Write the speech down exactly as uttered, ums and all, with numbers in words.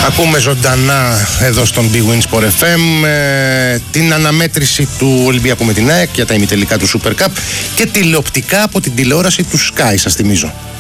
Ακούμε ζωντανά εδώ στον Big Win Sport εφ εμ ε, την αναμέτρηση του Ολυμπιακού με την ΑΕΚ για τα ημιτελικά του Super Cup και τηλεοπτικά από την τηλεόραση του Sky, σας θυμίζω.